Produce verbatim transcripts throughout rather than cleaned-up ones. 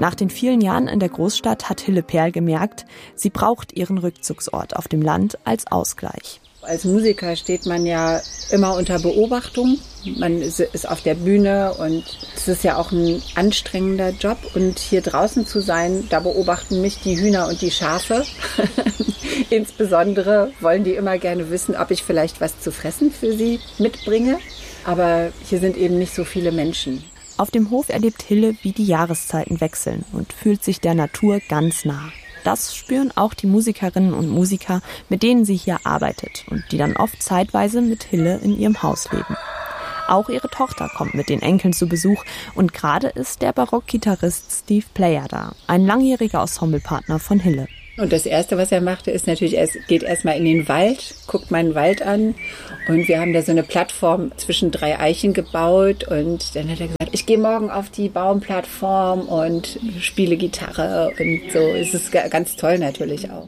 Nach den vielen Jahren in der Großstadt hat Hille Perl gemerkt, sie braucht ihren Rückzugsort auf dem Land als Ausgleich. Als Musiker steht man ja immer unter Beobachtung. Man ist auf der Bühne und es ist ja auch ein anstrengender Job. Und hier draußen zu sein, da beobachten mich die Hühner und die Schafe. Insbesondere wollen die immer gerne wissen, ob ich vielleicht was zu fressen für sie mitbringe. Aber hier sind eben nicht so viele Menschen. Auf dem Hof erlebt Hille, wie die Jahreszeiten wechseln und fühlt sich der Natur ganz nah. Das spüren auch die Musikerinnen und Musiker, mit denen sie hier arbeitet und die dann oft zeitweise mit Hille in ihrem Haus leben. Auch ihre Tochter kommt mit den Enkeln zu Besuch und gerade ist der Barockgitarrist Steve Player da, ein langjähriger Ensemblepartner von Hille. Und das Erste, was er machte, ist natürlich, er geht erstmal in den Wald, guckt meinen Wald an und wir haben da so eine Plattform zwischen drei Eichen gebaut und dann hat er gesagt, ich gehe morgen auf die Baumplattform und spiele Gitarre und so. Es ist ganz toll natürlich auch.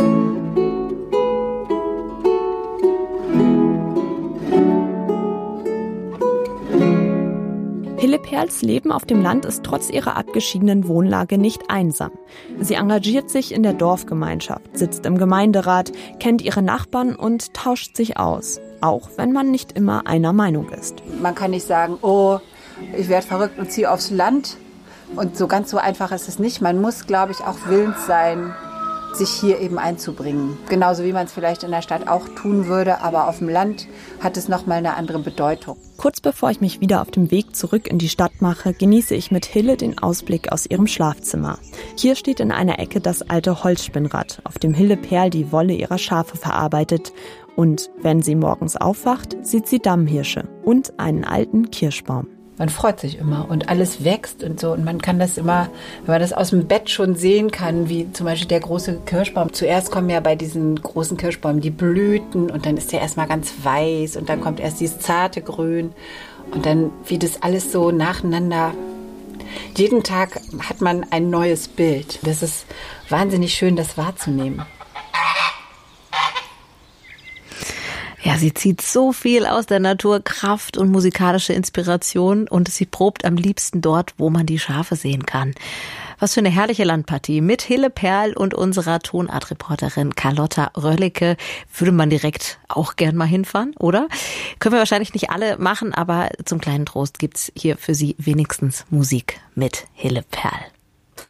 Hille Perls Leben auf dem Land ist trotz ihrer abgeschiedenen Wohnlage nicht einsam. Sie engagiert sich in der Dorfgemeinschaft, sitzt im Gemeinderat, kennt ihre Nachbarn und tauscht sich aus. Auch wenn man nicht immer einer Meinung ist. Man kann nicht sagen, oh, ich werde verrückt und ziehe aufs Land. Und so ganz so einfach ist es nicht. Man muss, glaube ich, auch willens sein, sich hier eben einzubringen. Genauso wie man es vielleicht in der Stadt auch tun würde, aber auf dem Land hat es nochmal eine andere Bedeutung. Kurz bevor ich mich wieder auf dem Weg zurück in die Stadt mache, genieße ich mit Hille den Ausblick aus ihrem Schlafzimmer. Hier steht in einer Ecke das alte Holzspinnrad, auf dem Hille Perl die Wolle ihrer Schafe verarbeitet. Und wenn sie morgens aufwacht, sieht sie Dammhirsche und einen alten Kirschbaum. Man freut sich immer und alles wächst und so. Und man kann das immer, wenn man das aus dem Bett schon sehen kann, wie zum Beispiel der große Kirschbaum. Zuerst kommen ja bei diesen großen Kirschbäumen die Blüten und dann ist der erstmal ganz weiß und dann kommt erst dieses zarte Grün. Und dann, wie das alles so nacheinander. Jeden Tag hat man ein neues Bild. Das ist wahnsinnig schön, das wahrzunehmen. Ja, sie zieht so viel aus der Natur, Kraft und musikalische Inspiration und sie probt am liebsten dort, wo man die Schafe sehen kann. Was für eine herrliche Landpartie mit Hille Perl und unserer Tonartreporterin Carlotta Röllicke. Würde man direkt auch gern mal hinfahren, oder? Können wir wahrscheinlich nicht alle machen, aber zum kleinen Trost gibt's hier für Sie wenigstens Musik mit Hille Perl.